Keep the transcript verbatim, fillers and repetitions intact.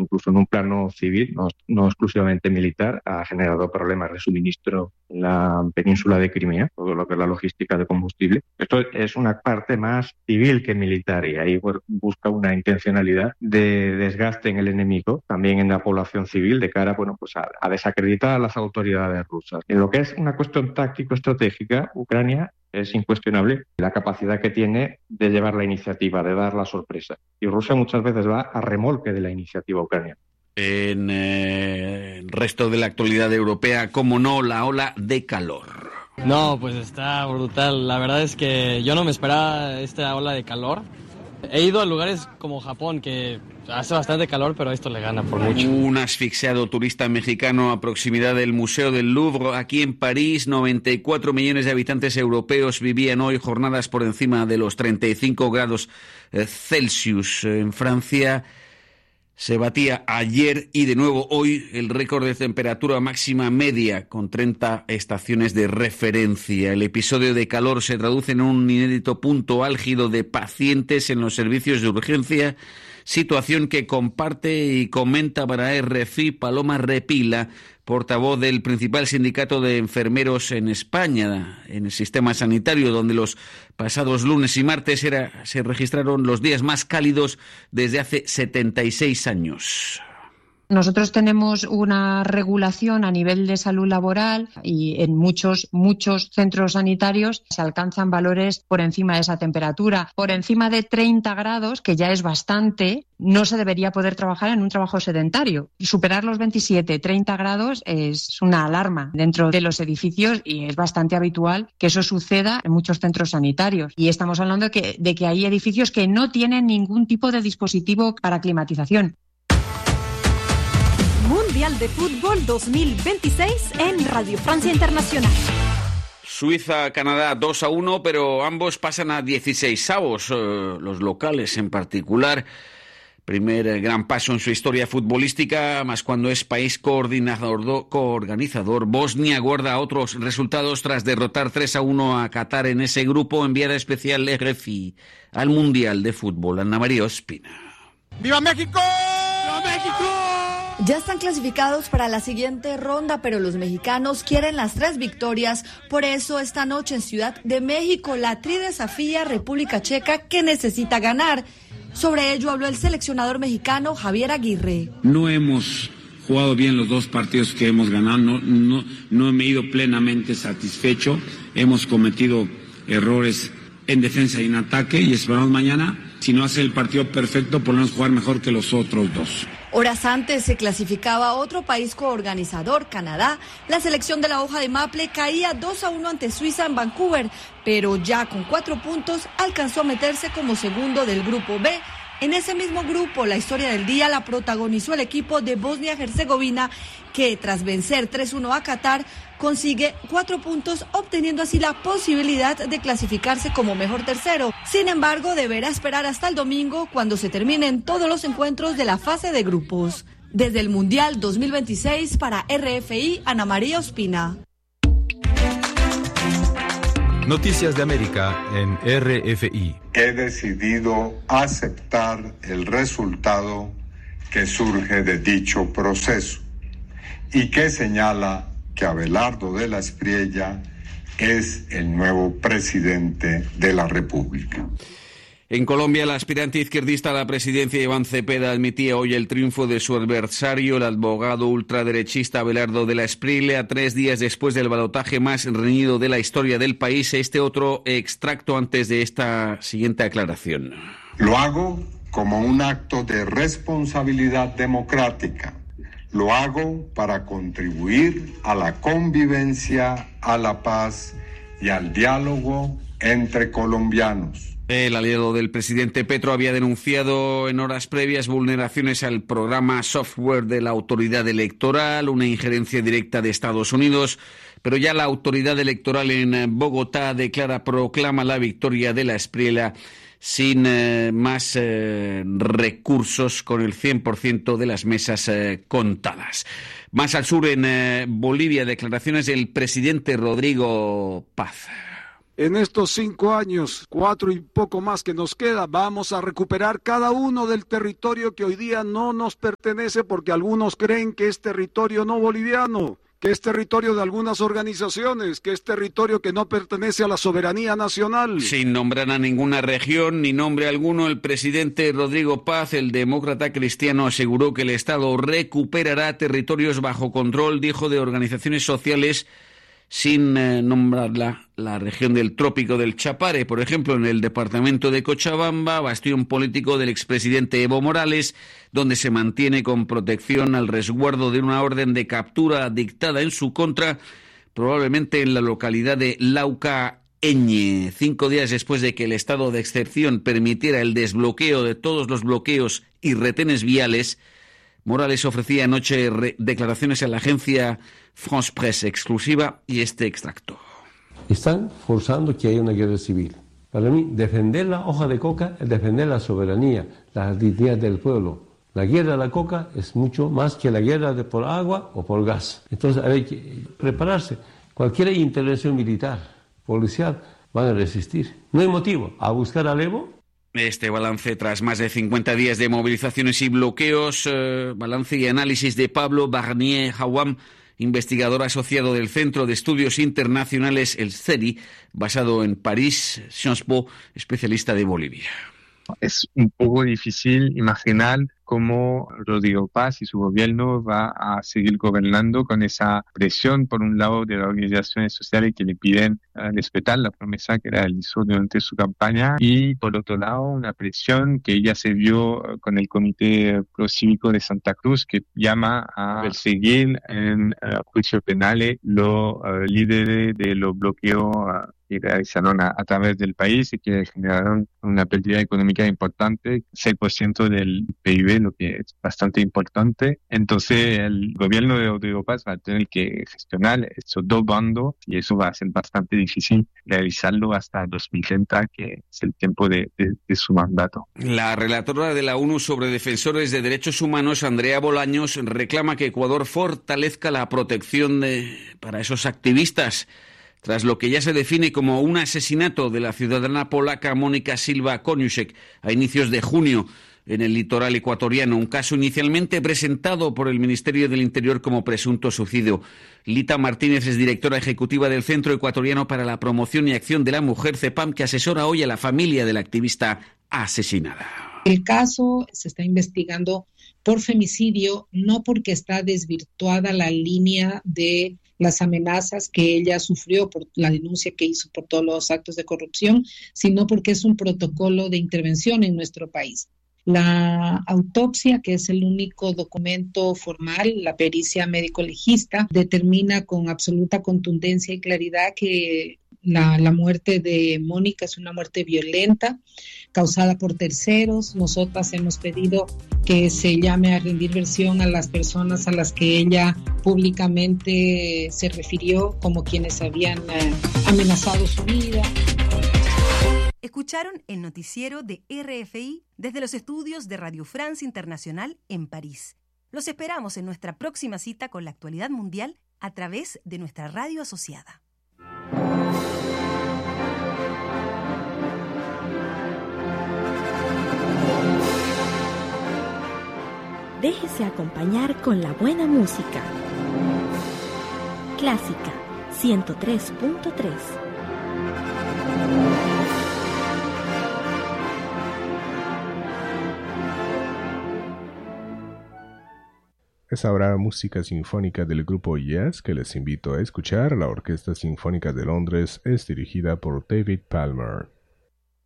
incluso en un plano civil, no, no exclusivamente militar, ha generado problemas de suministro en la península de Crimea, todo lo que es la logística de combustible. Esto es una parte más civil que militar y ahí pues, busca una intencionalidad de desgaste en el enemigo, también en la población civil, de cara bueno, pues a, a desacreditar a las autoridades rusas. En lo que es una cuestión táctico-estratégica, Ucrania es incuestionable la capacidad que tiene de llevar la iniciativa, de dar la sorpresa. Y Rusia muchas veces va a remolque de la iniciativa ucraniana. En eh, el resto de la actualidad europea, como no, la ola de calor. No, pues está brutal. La verdad es que yo no me esperaba esta ola de calor. He ido a lugares como Japón, que hace bastante calor, pero esto le gana por mucho. Un asfixiado turista mexicano a proximidad del Museo del Louvre, aquí en París. noventa y cuatro millones de habitantes europeos vivían hoy jornadas por encima de los treinta y cinco grados Celsius. En Francia se batía ayer y de nuevo hoy el récord de temperatura máxima media con treinta estaciones de referencia. El episodio de calor se traduce en un inédito punto álgido de pacientes en los servicios de urgencia, situación que comparte y comenta para R F I Paloma Repila, portavoz del principal sindicato de enfermeros en España, en el sistema sanitario, donde los pasados lunes y martes era, se registraron los días más cálidos desde hace setenta y seis años. Nosotros tenemos una regulación a nivel de salud laboral y en muchos, muchos centros sanitarios se alcanzan valores por encima de esa temperatura. Por encima de treinta grados, que ya es bastante, no se debería poder trabajar en un trabajo sedentario. Superar los veintisiete, treinta grados es una alarma dentro de los edificios y es bastante habitual que eso suceda en muchos centros sanitarios. Y estamos hablando de que, de que hay edificios que no tienen ningún tipo de dispositivo para climatización. Mundial de Fútbol dos mil veintiséis en Radio Francia Internacional. Suiza-Canadá dos a uno, pero ambos pasan a dieciseisavos, eh, los locales en particular. Primer gran paso en su historia futbolística, más cuando es país coordinador, coorganizador. Bosnia guarda otros resultados tras derrotar tres a uno a Qatar en ese grupo. Enviada especial R F I al Mundial de Fútbol. Ana María Ospina. ¡Viva México! ¡Viva México! Ya están clasificados para la siguiente ronda, pero los mexicanos quieren las tres victorias. Por eso, esta noche en Ciudad de México, la Tri desafía a República Checa, que necesita ganar. Sobre ello habló el seleccionador mexicano Javier Aguirre. No hemos jugado bien los dos partidos que hemos ganado, no, no, no me he ido plenamente satisfecho. Hemos cometido errores en defensa y en ataque y esperamos mañana, si no hace el partido perfecto, por lo menos jugar mejor que los otros dos. Horas antes se clasificaba otro país coorganizador, Canadá. La selección de la hoja de maple caía dos a uno ante Suiza en Vancouver, pero ya con cuatro puntos alcanzó a meterse como segundo del grupo B. En ese mismo grupo, la historia del día la protagonizó el equipo de Bosnia-Herzegovina, que tras vencer tres a uno a Qatar, consigue cuatro puntos, obteniendo así la posibilidad de clasificarse como mejor tercero. Sin embargo, deberá esperar hasta el domingo, cuando se terminen todos los encuentros de la fase de grupos. Desde el Mundial dos mil veintiséis, para R F I, Ana María Ospina. Noticias de América en R F I. He decidido aceptar el resultado que surge de dicho proceso y que señala que Abelardo de la Espriella es el nuevo presidente de la República. En Colombia, el aspirante izquierdista a la presidencia, Iván Cepeda, admitía hoy el triunfo de su adversario, el abogado ultraderechista Abelardo de la Espriella, tres días después del balotaje más reñido de la historia del país. Este otro extracto antes de esta siguiente aclaración. Lo hago como un acto de responsabilidad democrática. Lo hago para contribuir a la convivencia, a la paz y al diálogo entre colombianos. El aliado del presidente Petro había denunciado en horas previas vulneraciones al programa software de la autoridad electoral, una injerencia directa de Estados Unidos, pero ya la autoridad electoral en Bogotá declara, proclama la victoria de la Espriella sin eh, más eh, recursos, con el cien por ciento de las mesas eh, contadas. Más al sur, en eh, Bolivia, declaraciones del presidente Rodrigo Paz. en estos cinco años, cuatro y poco más que nos queda, vamos a recuperar cada uno del territorio que hoy día no nos pertenece porque algunos creen que es territorio no boliviano, que es territorio de algunas organizaciones, que es territorio que no pertenece a la soberanía nacional. Sin nombrar a ninguna región ni nombre alguno, el presidente Rodrigo Paz, el demócrata cristiano, aseguró que el Estado recuperará territorios bajo control, dijo, de organizaciones sociales, sin eh, nombrarla, la región del Trópico del Chapare, por ejemplo, en el departamento de Cochabamba, bastión político del expresidente Evo Morales, donde se mantiene con protección al resguardo de una orden de captura dictada en su contra, probablemente en la localidad de Lauca-Eñe. Cinco días después de que el estado de excepción permitiera el desbloqueo de todos los bloqueos y retenes viales, Morales ofrecía anoche re- declaraciones a la agencia France Presse exclusiva y este extracto. Están forzando que haya una guerra civil. Para mí, defender la hoja de coca es defender la soberanía, la dignidad del pueblo. La guerra de la coca es mucho más que la guerra de por agua o por gas. Entonces hay que prepararse. Cualquier intervención militar, policial, van a resistir. No hay motivo a buscar al Evo. Este balance tras más de cincuenta días de movilizaciones y bloqueos, eh, balance y análisis de Pablo Barnier Hawam, investigador asociado del Centro de Estudios Internacionales, el C E R I, basado en París, Sciences Po, especialista de Bolivia. Es un poco difícil imaginar cómo Rodrigo Paz y su gobierno va a seguir gobernando con esa presión, por un lado, de las organizaciones sociales que le piden uh, respetar la promesa que realizó durante su campaña, y por otro lado, una presión que ya se vio uh, con el Comité Procívico de Santa Cruz, que llama a perseguir en uh, juicios penales los uh, líderes de los bloqueos uh, que realizaron a, a través del país y que generaron una pérdida económica importante, seis por ciento del P I B, lo que es bastante importante. Entonces el gobierno de Rodrigo Paz va a tener que gestionar esos dos bandos y eso va a ser bastante difícil realizarlo hasta dos mil treinta, que es el tiempo de, de, de su mandato. La relatora de la ONU sobre defensores de derechos humanos, Andrea Bolaños, reclama que Ecuador fortalezca la protección de, para esos activistas, tras lo que ya se define como un asesinato de la ciudadana polaca Mónica Silva Koniuszek a inicios de junio en el litoral ecuatoriano, un caso inicialmente presentado por el Ministerio del Interior como presunto suicidio. Lita Martínez es directora ejecutiva del Centro Ecuatoriano para la Promoción y Acción de la Mujer, CEPAM, que asesora hoy a la familia de la activista asesinada. El caso se está investigando por femicidio, no porque está desvirtuada la línea de las amenazas que ella sufrió por la denuncia que hizo por todos los actos de corrupción, sino porque es un protocolo de intervención en nuestro país. La autopsia, que es el único documento formal, la pericia médico-legista, determina con absoluta contundencia y claridad que la, la muerte de Mónica es una muerte violenta, causada por terceros. Nosotras hemos pedido que se llame a rendir versión a las personas a las que ella públicamente se refirió como quienes habían eh, amenazado su vida. Escucharon el noticiero de R F I desde los estudios de Radio France Internacional en París. Los esperamos en nuestra próxima cita con la actualidad mundial a través de nuestra radio asociada. Déjese acompañar con la buena música. Clásica ciento tres punto tres. Es ahora música sinfónica del grupo Yes, que les invito a escuchar. La Orquesta Sinfónica de Londres es dirigida por David Palmer.